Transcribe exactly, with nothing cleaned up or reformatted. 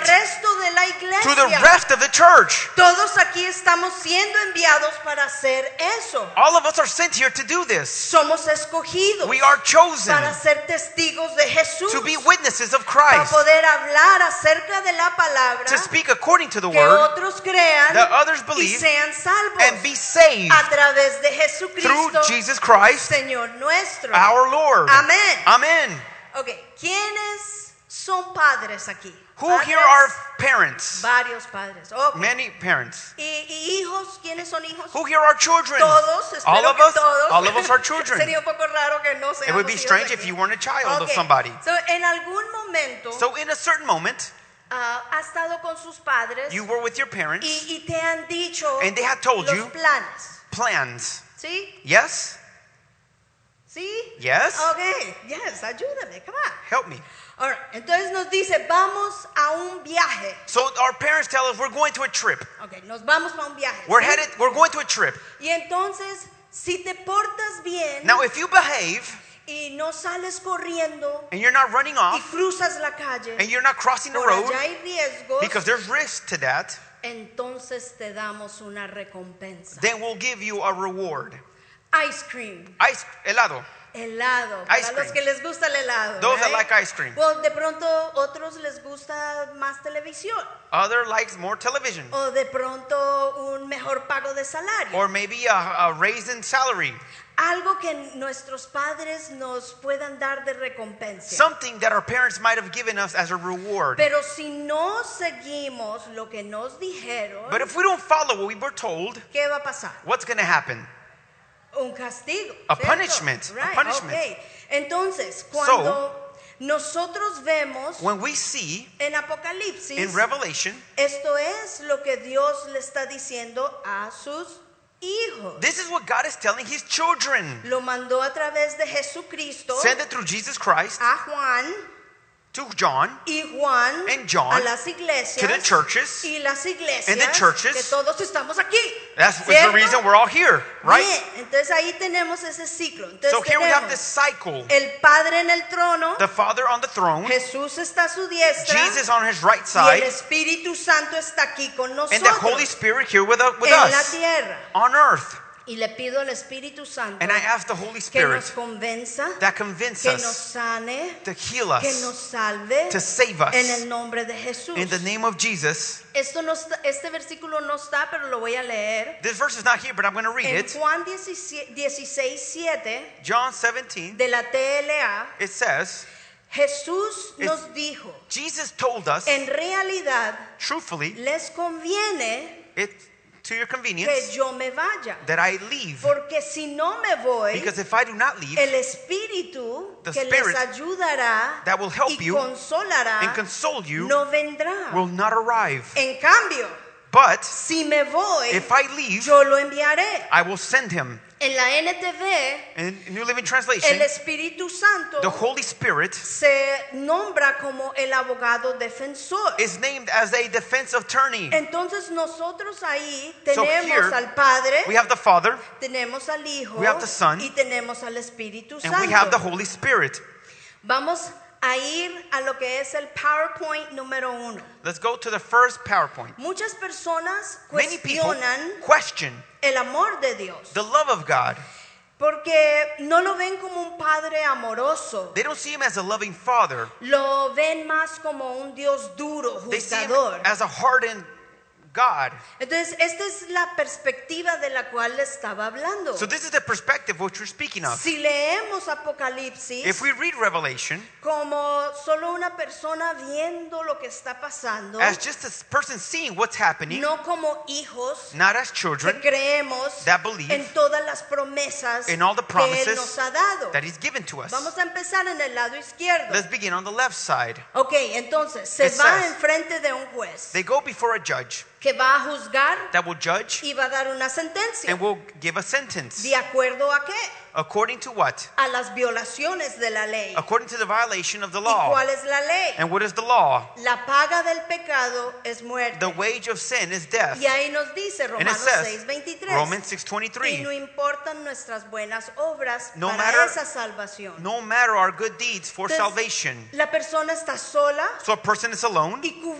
resto de la iglesia. to the rest of the church. Todos aquí estamos siendo enviados para hacer eso. All of us are sent here to do this. Somos escogidos We are chosen para ser testigos de Jesús, to be witnesses of para Christ, poder hablar acerca de la palabra, to speak according to the que word, otros crean that others y believe sean salvos and be saved a través de through Jesucristo, Jesus Christ, Señor nuestro. our Lord. Amén. Amen. Ok, ¿quiénes son padres aquí? Who Padres, here are parents? varios padres. Ok. Many parents. ¿Y, y hijos? ¿Quiénes son hijos? Who here are children? Todos, espero All of que us? todos. All of us are children. Sería un poco raro que no seamos It would be hijos strange aquí. if you weren't a child of Ok, somebody. so, en algún momento So in a certain moment, ah, ha estado con sus padres you were with your parents y, y te han dicho and they had told los you planes. plans. ¿Sí? Yes? ¿Sí? Yes? Ok, yes, ayúdame, come on. Help me. All right, entonces nos dice, vamos a un viaje. So our parents tell us we're going to a trip. Ok, nos vamos para un viaje. We're ¿sí? headed, we're going to a trip. Y entonces, si te portas bien Now if you behave y no sales corriendo and you're not running y off cruzas la calle, and you're not crossing the por road allá hay riesgos, because there's risk to that, entonces te damos una recompensa. then we'll give you a reward. Ice cream. Ice, helado. Helado, Ice para los cream. que les gusta el helado. Those that right? like ice cream. Well, de pronto otros les gusta más televisión. Other likes more television. O de pronto un mejor pago de salario. Or maybe a, a raise in salary. Algo que nuestros padres nos puedan dar de recompensa. Something that our parents might have given us as a reward. Pero si no seguimos lo que nos dijeron, But if we don't follow what we were told, ¿qué va a pasar? what's going to happen? Un castigo. A ¿cierto? punishment, a Right, punishment. okay. Entonces, cuando nosotros vemos When we see en Apocalipsis, in Revelation, esto es lo que Dios le está diciendo a sus hijos. this is what God is telling His children. Lo mandó a través de Jesucristo Send it through Jesus Christ a Juan to John y Juan and John a las iglesias to the churches. y las iglesias and the churches. que todos estamos aquí. That's the ¿cierto? reason we're all here, right? Bien, entonces ahí tenemos ese ciclo. Entonces So here we have tenemos this cycle. el Padre en el trono, The Father on the throne, Jesús está a su diestra Jesus on His right y el side, Espíritu Santo está aquí con nosotros and the Holy Spirit here with, uh, with en la us tierra. on earth. Y le pido al Espíritu Santo And I ask the Holy que nos Spirit convenza, that convince que nos us sane, to heal que us, nos salve to save us en el nombre de Jesús. in the name of Jesus. Esto no está, este versículo no está, pero lo voy a leer. This verse is not here, but I'm going to read En it. Juan dieciséis siete John seventeen, de la T L A, it says, Jesús It's- nos dijo, Jesus told us, en realidad truthfully, les conviene it to your que convenience, yo me vaya, that I leave. porque si no me voy, Because if I do not leave, el Espíritu The que Spirit les ayudará that will help y you consolará and console you no vendrá. will not arrive. En cambio, But si me voy, if I leave, yo lo enviaré. I will send him. En la N T V, In New Living el Translation, Espíritu Santo the Holy Spirit se nombra como el abogado defensor. is named as a defense attorney. Entonces nosotros ahí So tenemos here, al Padre, We have the Father tenemos al Hijo we have the Son, y tenemos al Espíritu and we have the Santo. Holy Spirit. Vamos a ir a lo que es el PowerPoint número uno. Let's go to the first PowerPoint. Muchas personas Many people cuestionan question el amor de Dios the love of God. porque no lo ven como un Padre amoroso, They don't see Him as a loving Father. lo ven más como un Dios duro, They see Him juzgador. as a hardened God. Entonces, esta es la perspectiva de la cual le estaba hablando. So this is the perspective which we're speaking of. Si leemos Apocalipsis If we read Revelation como solo una persona viendo lo que está pasando, as just a person seeing what's happening, no como hijos not as que children creemos that believe en todas las promesas in all the que Él promises nos ha dado. that He's given to us. Vamos a empezar en el lado izquierdo. Let's begin on the left side. Ok, entonces se It va says- enfrente de un juez They go before a judge que va a juzgar that will judge y va a dar una sentencia. and will give a sentence. ¿De acuerdo a qué? According to what? A las violaciones de la ley. According to the violation of the ¿Y law. cuál es la ley? And what is the law? La paga del pecado es muerte. The wage of sin is death. Y ahí nos dice And it Romanos says, seis veintitrés. Romans six Y twenty-three, no importan nuestras buenas obras No para matter- esa salvación. no matter our good deeds for Entonces, salvation. La persona está sola So a person is alone y